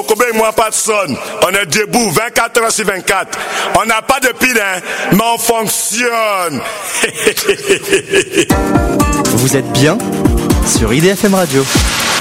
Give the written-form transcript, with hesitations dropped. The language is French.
Mokobé et moi, pas de sonne. On est debout 24 heures sur 24. On n'a pas de pile, hein, mais on fonctionne. Vous êtes bien sur IDFM Radio.